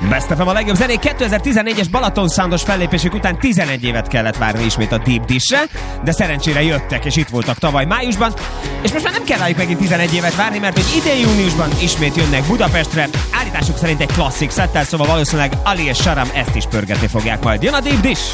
Best FM a legjobb zenék. 2014-es Balaton Soundos fellépésük után 11 évet kellett várni ismét a Deep Dish-re, de szerencsére jöttek, és itt voltak tavaly májusban, és most már nem kell rájuk megint 11 évet várni, mert hogy idén júniusban ismét jönnek Budapestre, állításuk szerint egy klasszik szettel, szóval valószínűleg Ali és Sharam ezt is pörgetni fogják majd. Jön a Deep Dish!